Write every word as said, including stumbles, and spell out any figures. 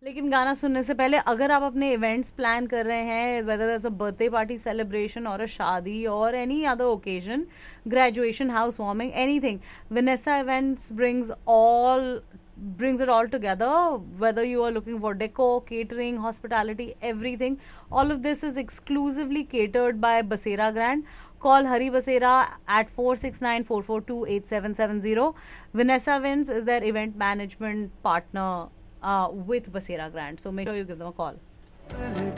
लेकिन गाना सुनने से पहले अगर आप अपने इवेंट्स प्लान कर रहे हैं, weather that's a birthday party celebration और अ शादी और any other occasion, graduation, house warming, anything, Vanessa Events brings all brings it all together. Whether you are looking for decor, catering, hospitality, everything, all of this is exclusively catered by Basera Grand. Call Hari Basera at four six nine, four four two, eight seven seven zero. Vanessa Events is their event management partner uh, with Basera Grand. So make sure you give them a call.